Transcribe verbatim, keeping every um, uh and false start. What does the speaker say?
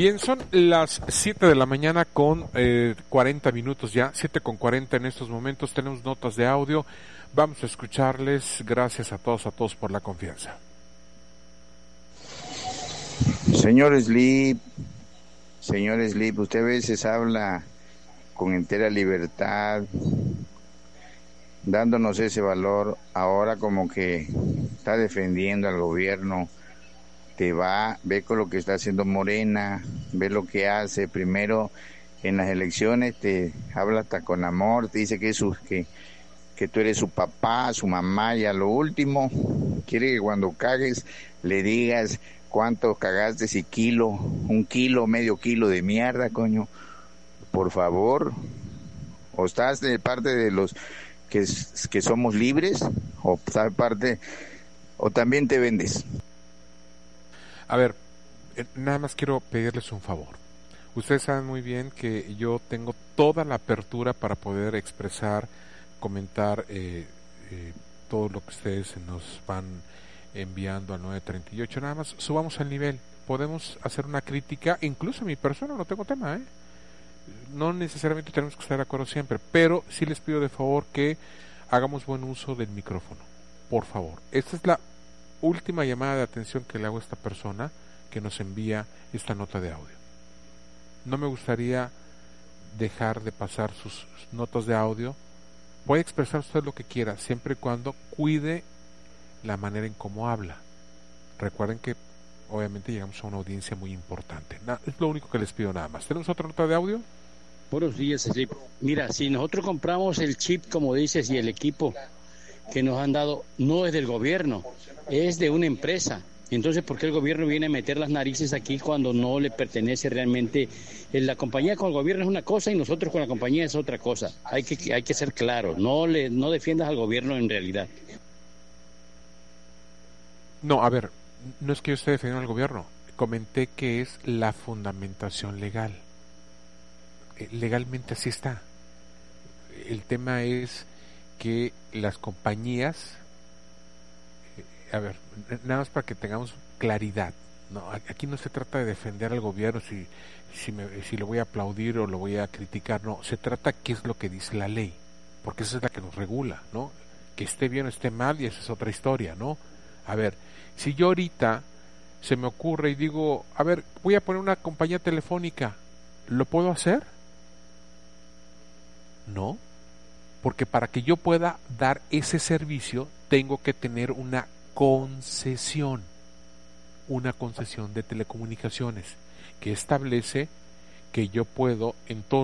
Bien, son las siete de la mañana con eh, cuarenta minutos ya, siete con cuarenta en estos momentos, tenemos notas de audio, vamos a escucharles, gracias a todos, a todos por la confianza. Señor Slip, señor Slip, usted a veces habla con entera libertad, dándonos ese valor, ahora como que está defendiendo al gobierno. Te va, ve con lo que está haciendo Morena, ve lo que hace. Primero en las elecciones te habla hasta con amor, te dice que, es su, que, que tú eres su papá, su mamá, y a lo último quiere que cuando cagues le digas cuánto cagaste, si kilo, un kilo, medio kilo de mierda, coño. Por favor, o estás de parte de los que, que somos libres, o estás parte, o también te vendes. A ver, eh, nada más quiero pedirles un favor. Ustedes saben muy bien que yo tengo toda la apertura para poder expresar, comentar eh, eh, todo lo que ustedes nos van enviando al nueve treinta y ocho. Nada más subamos el nivel. Podemos hacer una crítica, incluso mi persona, no tengo tema, ¿eh? No necesariamente tenemos que estar de acuerdo siempre, pero sí les pido de favor que hagamos buen uso del micrófono. Por favor. Esta es la última llamada de atención que le hago a esta persona que nos envía esta nota de audio. No me gustaría dejar de pasar sus notas de audio. Puede expresar usted lo que quiera, siempre y cuando cuide la manera en cómo habla. Recuerden que obviamente llegamos a una audiencia muy importante. Na, es lo único que les pido nada más. ¿Tenemos otra nota de audio? Buenos días, Slip. Mira, si nosotros compramos el chip, como dices, y el equipo que nos han dado, no es del gobierno, es de una empresa. Entonces, ¿por qué el gobierno viene a meter las narices aquí cuando no le pertenece realmente? La compañía con el gobierno es una cosa y nosotros con la compañía es otra cosa. Hay que, hay que ser claros, no, le, no defiendas al gobierno en realidad. No, a ver, no es que yo esté defendiendo al gobierno. Comenté que es la fundamentación legal. Legalmente así está. El tema es que las compañías, a ver, nada más para que tengamos claridad, no, aquí no se trata de defender al gobierno si si, me, si lo voy a aplaudir o lo voy a criticar, no, se trata qué es lo que dice la ley, porque esa es la que nos regula, ¿no? Que esté bien o esté mal, y esa es otra historia, ¿no? A ver, si yo ahorita se me ocurre y digo, a ver, voy a poner una compañía telefónica, ¿lo puedo hacer? No, porque para que yo pueda dar ese servicio tengo que tener una concesión, una concesión de telecomunicaciones que establece que yo puedo entonces